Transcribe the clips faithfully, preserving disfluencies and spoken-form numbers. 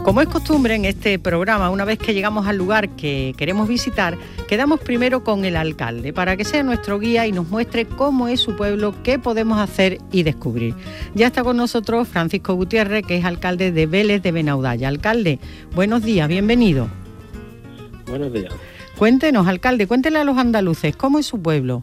Como es costumbre en este programa, una vez que llegamos al lugar que queremos visitar, quedamos primero con el alcalde para que sea nuestro guía y nos muestre cómo es su pueblo, qué podemos hacer y descubrir. Ya está con nosotros Francisco Gutiérrez, que es alcalde de Vélez de Benaudalla. Alcalde, buenos días, bienvenido. Buenos días. Cuéntenos, alcalde, cuéntele a los andaluces, ¿cómo es su pueblo?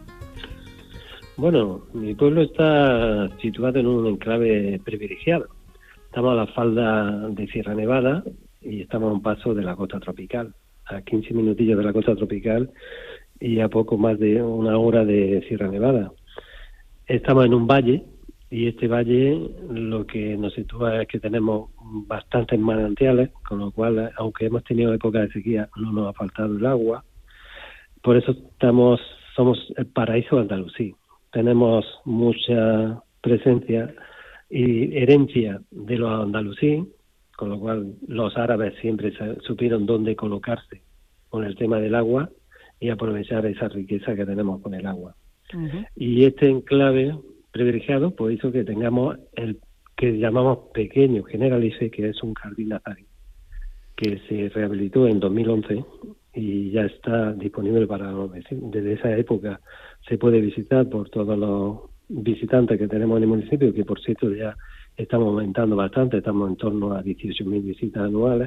Bueno, mi pueblo está situado en un enclave privilegiado. Estamos a la falda de Sierra Nevada y estamos a un paso de la costa tropical, a quince minutillos de la costa tropical y a poco más de una hora de Sierra Nevada. Estamos en un valle y este valle lo que nos sitúa es que tenemos bastantes manantiales, con lo cual, aunque hemos tenido época de sequía, no nos ha faltado el agua. Por eso estamos somos el paraíso andalusí. Tenemos mucha presencia y herencia de los andalusí, con lo cual los árabes siempre supieron dónde colocarse con el tema del agua y aprovechar esa riqueza que tenemos con el agua. Uh-huh. Y este enclave privilegiado pues hizo que tengamos el que llamamos pequeño Generalife, que es un jardín nazarí, que se rehabilitó en dos mil once y ya está disponible para los vecinos. Desde esa época se puede visitar por todos los visitantes que tenemos en el municipio, que por cierto ya estamos aumentando bastante, estamos en torno a dieciocho mil visitas anuales.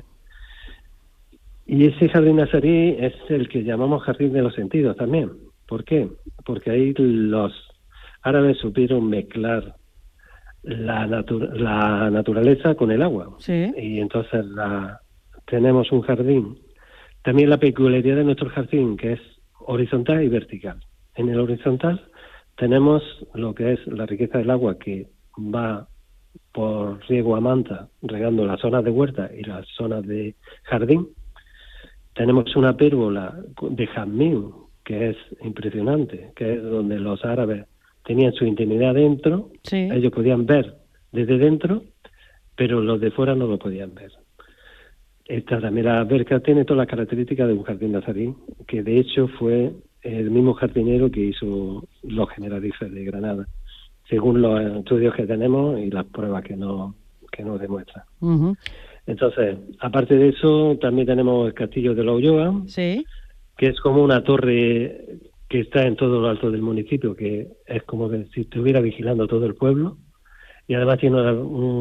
Y ese jardín nazarí es el que llamamos jardín de los sentidos también. ¿Por qué? Porque ahí los árabes supieron mezclar la, natu- la naturaleza con el agua. Sí. Y entonces la, tenemos un jardín. También la peculiaridad de nuestro jardín, que es horizontal y vertical. En el horizontal tenemos lo que es la riqueza del agua, que va por riego a manta, regando las zonas de huerta y las zonas de jardín. Tenemos una pérgola de jazmín, que es impresionante, que es donde los árabes tenían su intimidad dentro, sí. Ellos podían ver desde dentro, pero los de fuera no lo podían ver. Esta también la alberca tiene todas las características de un jardín nazarí, que de hecho fue el mismo jardinero que hizo los Generalifes de Granada, según los estudios que tenemos y las pruebas que nos que nos demuestran. Uh-huh. Entonces, aparte de eso, también tenemos el Castillo de la Ulloa, sí. que es como una torre que está en todo lo alto del municipio, que es como que si estuviera vigilando todo el pueblo, y además tiene una, un